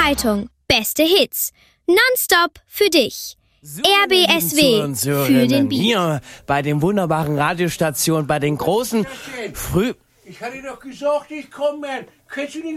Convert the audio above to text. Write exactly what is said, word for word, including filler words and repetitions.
Zeitung. Beste Hits. Nonstop für dich. So, R B S W und für den Beat. Hier bei den wunderbaren Radiostationen, bei den großen Früh... Ich hatte doch gesagt, ich komme. Kennst du die